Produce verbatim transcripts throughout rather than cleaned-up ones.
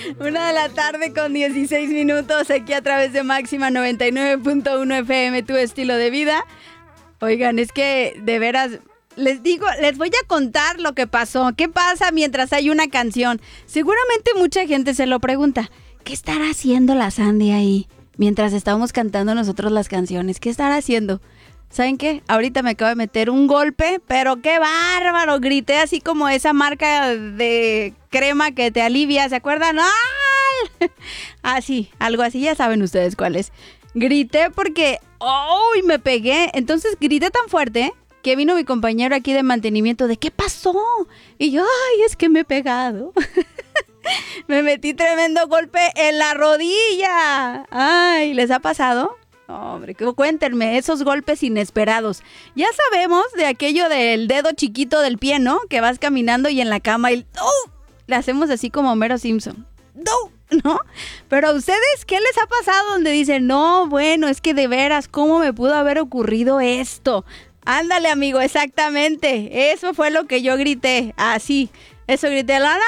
Una de la tarde con dieciséis minutos aquí a través de Máxima noventa y nueve punto uno F M, tu estilo de vida. Oigan, es que de veras, les digo, les voy a contar lo que pasó. ¿Qué pasa mientras hay una canción? Seguramente mucha gente se lo pregunta. ¿Qué estará haciendo la Sandy ahí mientras estábamos cantando nosotros las canciones? ¿Qué estará haciendo? ¿Saben qué? Ahorita me acabo de meter un golpe, pero qué bárbaro. Grité así como esa marca de crema que te alivia, ¿se acuerdan? ¡Ay! Así, algo así, ya saben ustedes cuál es. Grité porque, ¡ay! Me pegué. Entonces grité tan fuerte que vino mi compañero aquí de mantenimiento de ¿qué pasó? Y yo, ¡ay! Es que me he pegado. Me metí tremendo golpe en la rodilla. ¡Ay! ¿Les ha pasado? Hombre, cuéntenme esos golpes inesperados. Ya sabemos de aquello del dedo chiquito del pie, ¿no? Que vas caminando y en la cama y ¡oh! Le hacemos así como Homero Simpson. ¡Oh! ¿No? Pero a ustedes, ¿qué les ha pasado donde dicen, no, bueno, es que de veras, ¿cómo me pudo haber ocurrido esto? Ándale, amigo, exactamente. Eso fue lo que yo grité. Así. Eso grité. ¡La, la!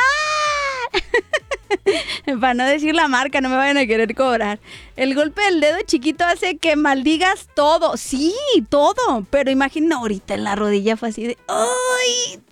Para no decir la marca, no me vayan a querer cobrar. El golpe del dedo chiquito hace que maldigas todo. Sí, todo. Pero imagina, ahorita en la rodilla fue así de ¡ay!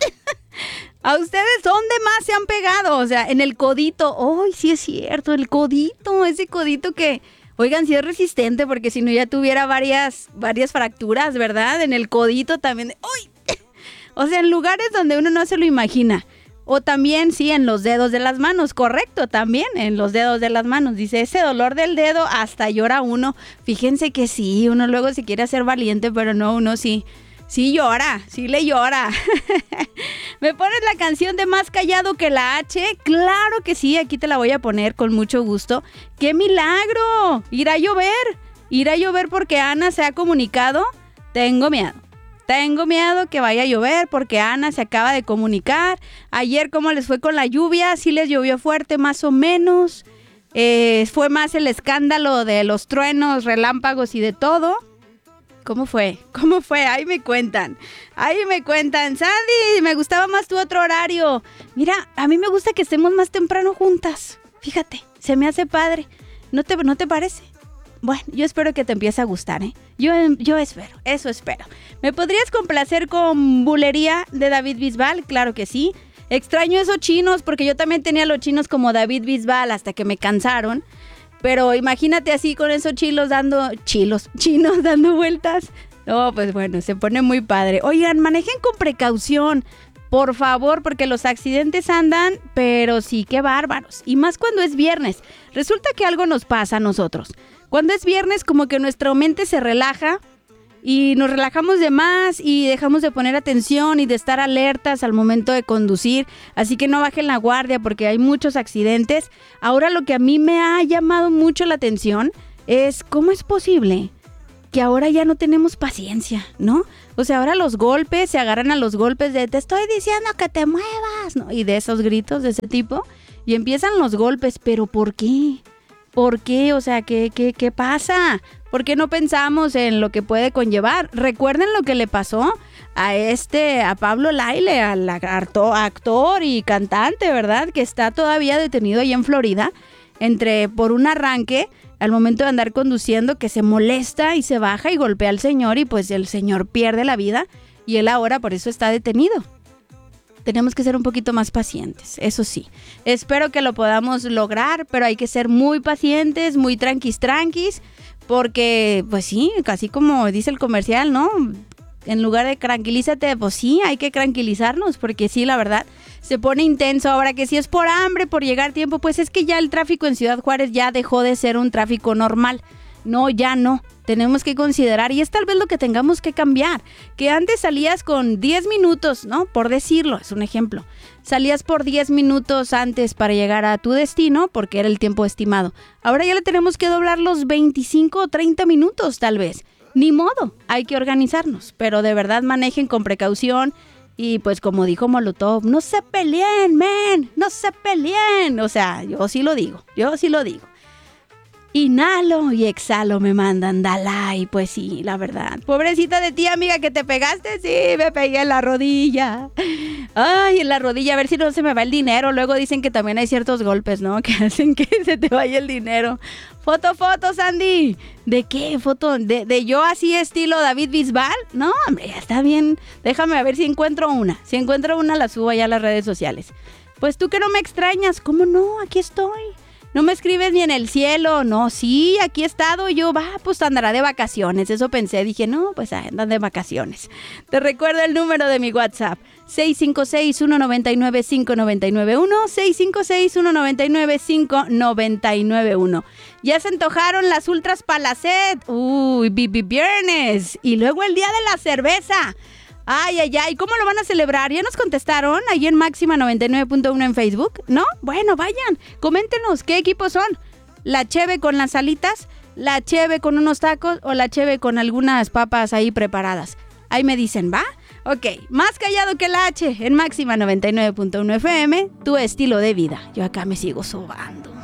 ¿A ustedes dónde más se han pegado? O sea, en el codito. ¡Ay, sí es cierto! El codito, ese codito que, oigan, sí es resistente, porque si no ya tuviera varias, varias fracturas, ¿verdad? En el codito también. ¡Ay! O sea, en lugares donde uno no se lo imagina. O también, sí, en los dedos de las manos, correcto, también en los dedos de las manos. Dice, ese dolor del dedo hasta llora uno. Fíjense que sí, uno luego se quiere hacer valiente, pero no, uno sí, sí llora, sí le llora. ¿Me pones la canción de Más Callado que la H? Claro que sí, aquí te la voy a poner con mucho gusto. ¡Qué milagro! ¿Irá a llover? ¿Irá a llover porque Ana se ha comunicado? Tengo miedo. Tengo miedo que vaya a llover porque Ana se acaba de comunicar. Ayer, ¿cómo les fue con la lluvia? Sí les llovió fuerte, más o menos. Eh, fue más el escándalo de los truenos, relámpagos y de todo. ¿Cómo fue? ¿Cómo fue? Ahí me cuentan. Ahí me cuentan. Sandy, me gustaba más tu otro horario. Mira, a mí me gusta que estemos más temprano juntas. Fíjate, se me hace padre. ¿No te, no te parece? Bueno, yo espero que te empiece a gustar, ¿eh? Yo, yo espero, eso espero. ¿Me podrías complacer con Bulería de David Bisbal? Claro que sí. Extraño esos chinos, porque yo también tenía los chinos como David Bisbal hasta que me cansaron. Pero imagínate así con esos chilos dando... Chilos, chinos dando vueltas. No, pues bueno, se pone muy padre. Oigan, manejen con precaución, por favor, porque los accidentes andan, pero sí, qué bárbaros. Y más cuando es viernes. Resulta que algo nos pasa a nosotros. Cuando es viernes, como que nuestra mente se relaja y nos relajamos de más y dejamos de poner atención y de estar alertas al momento de conducir. Así que no bajen la guardia porque hay muchos accidentes. Ahora lo que a mí me ha llamado mucho la atención es cómo es posible que ahora ya no tenemos paciencia, ¿no? O sea, ahora los golpes se agarran a los golpes de te estoy diciendo que te muevas, ¿no? Y de esos gritos de ese tipo. Y empiezan los golpes, ¿pero por qué? ¿Por qué? O sea, ¿qué, qué, qué pasa? ¿Por qué no pensamos en lo que puede conllevar? Recuerden lo que le pasó a este, a Pablo Lyle, al actor y cantante, ¿verdad? Que está todavía detenido ahí en Florida, entre por un arranque al momento de andar conduciendo, que se molesta y se baja y golpea al señor y pues el señor pierde la vida y él ahora por eso está detenido. Tenemos que ser un poquito más pacientes, eso sí. Espero que lo podamos lograr, pero hay que ser muy pacientes, muy tranquis, tranquis, porque, pues sí, casi como dice el comercial, ¿no? En lugar de tranquilízate, pues sí, hay que tranquilizarnos, porque sí, la verdad, se pone intenso. Ahora que si es por hambre, por llegar a tiempo, pues es que ya el tráfico en Ciudad Juárez ya dejó de ser un tráfico normal. No, ya no. Tenemos que considerar, y es tal vez lo que tengamos que cambiar, que antes salías con diez minutos, ¿no? Por decirlo, es un ejemplo. Salías por diez minutos antes para llegar a tu destino, porque era el tiempo estimado. Ahora ya le tenemos que doblar los veinticinco o treinta minutos, tal vez. Ni modo, hay que organizarnos, pero de verdad manejen con precaución. Y pues como dijo Molotov, no se peleen, men, no se peleen. O sea, yo sí lo digo, yo sí lo digo. Inhalo y exhalo, me mandan Dalai. Pues sí, la verdad. Pobrecita de ti, amiga, que te pegaste. Sí, me pegué en la rodilla. Ay, en la rodilla, a ver si no se me va el dinero. Luego dicen que también hay ciertos golpes, ¿no? Que hacen que se te vaya el dinero. Foto, foto, Sandy. ¿De qué? Foto, ¿de, de yo así estilo David Bisbal? No, hombre, ya está bien. Déjame a ver si encuentro una. Si encuentro una, la subo allá a las redes sociales. Pues tú que no me extrañas. ¿Cómo no? Aquí estoy. No me escribes ni en el cielo. No, sí, aquí he estado. Yo, va, pues andará de vacaciones. Eso pensé. Dije, no, pues andan de vacaciones. Te recuerdo el número de mi WhatsApp. seis cinco seis, uno nueve nueve, cinco nueve nueve uno. seis cinco seis, uno nueve nueve, cinco nueve nueve uno. Ya se antojaron las Ultras Palacet. Uy, Bibi Viernes. Y luego el día de la cerveza. Ay, ay, ay, ¿cómo lo van a celebrar? ¿Ya nos contestaron ahí en Máxima noventa y nueve punto uno en Facebook? ¿No? Bueno, vayan, coméntenos, ¿qué equipos son? ¿La cheve con las alitas? ¿La cheve con unos tacos? ¿O la cheve con algunas papas ahí preparadas? Ahí me dicen, ¿va? Ok, más callado que la H en Máxima noventa y nueve punto uno F M, tu estilo de vida. Yo acá me sigo sobando.